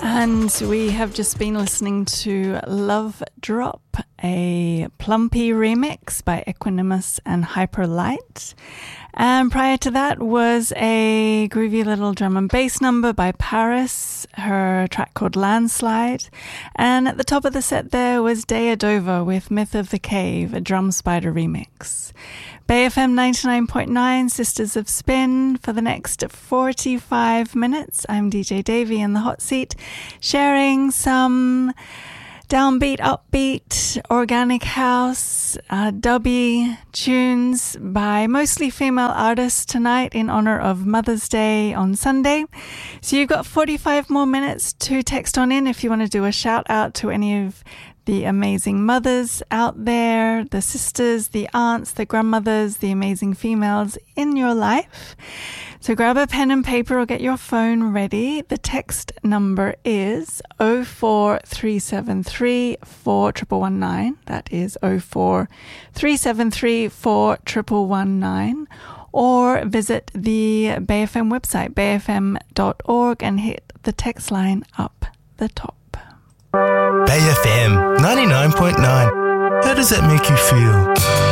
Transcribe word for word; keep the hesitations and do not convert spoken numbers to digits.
And we have just been listening to Love Drop, a Plumpy remix by Equanimous and Hyperlight. And prior to that was a groovy little drum and bass number by Paris, her track called Landslide. And at the top of the set there was Deadova with Myth of the Cave, a Drum Spider remix. Bay F M ninety-nine point nine, Sisters of Spin. For the next forty-five minutes, I'm D J Davey in the hot seat, sharing some downbeat, upbeat, organic house, uh, dubby tunes by mostly female artists tonight in honor of Mother's Day on Sunday. So you've got forty-five more minutes to text on in if you want to do a shout out to any of the amazing mothers out there, the sisters, the aunts, the grandmothers, the amazing females in your life. So grab a pen and paper or get your phone ready. The text number is oh four three seven three four one one one nine. That is oh four three seven three four one one one nine. Or visit the Bay F M website, bay f m dot org, and hit the text line up the top. Bay F M ninety-nine point nine. How does that make you feel?